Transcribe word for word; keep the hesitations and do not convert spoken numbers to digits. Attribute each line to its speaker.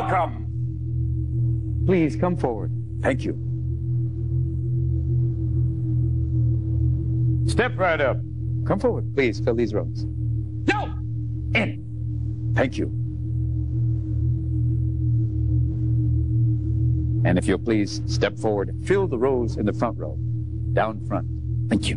Speaker 1: Welcome.
Speaker 2: Please come forward.
Speaker 1: Thank you. Step right up.
Speaker 2: Come forward, please. Fill these rows.
Speaker 1: No! In. Thank you.
Speaker 2: And if you'll please step forward, fill the rows in the front row. Down front.
Speaker 1: Thank you.